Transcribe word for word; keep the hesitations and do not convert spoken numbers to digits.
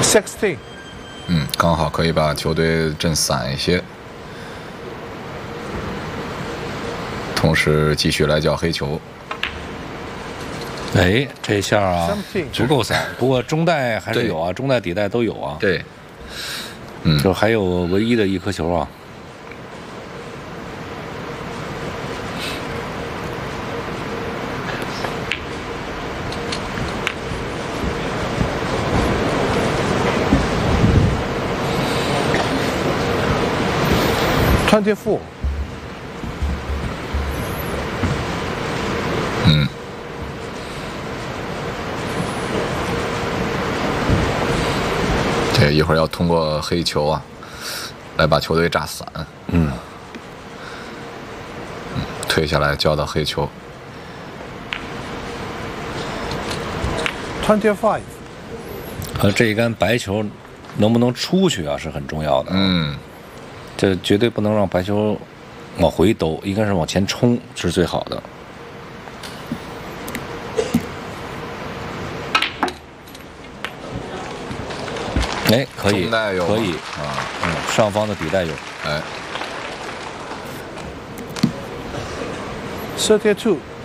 sixteen。 嗯，刚好可以把球队震散一些，同时继续来叫黑球。 哎，这下啊不够散，不过中带还是有啊，中带底带都有啊。 对，嗯， 就还有唯一的一颗球啊。 twenty-four。 嗯。这一会儿要通过黑球啊，来把球队炸散。 嗯。 嗯，退下来交到黑球。 twenty-five。 呃，这一杆白球能不能出去啊，是很重要的。 嗯。 这绝对不能让白球往回兜，应该是往前冲是最好的。哎，可以，可以啊， 嗯，上方的底带有， 哎 thirty-two。